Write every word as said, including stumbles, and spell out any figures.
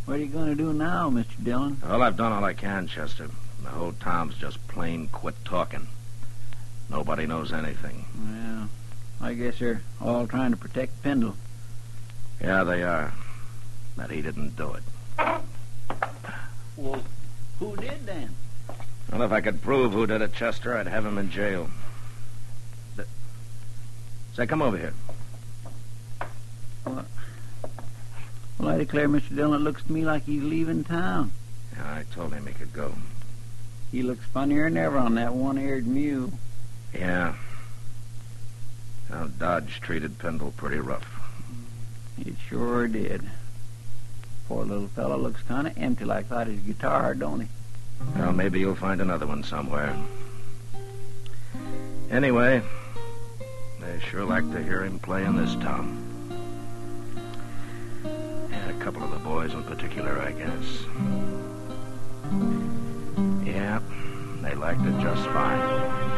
What are you going to do now, Mister Dillon? Well, I've done all I can, Chester. The whole town's just plain quit talking. Nobody knows anything. Well, I guess they're all trying to protect Pendle. Yeah, they are. That he didn't do it. Well, who did then? Well, if I could prove who did it, Chester, I'd have him in jail. The... Say, come over here. Well, well, I declare, Mister Dillon, it looks to me like he's leaving town. Yeah, I told him he could go. He looks funnier than ever on that one-eared mule. Yeah. Now, Dodge treated Pendle pretty rough. It sure did. Poor little fellow looks kind of empty like that his guitar, don't he? Well, maybe you'll find another one somewhere. Anyway, they sure like to hear him play in this town. And a couple of the boys in particular, I guess. Yeah, they liked it just fine.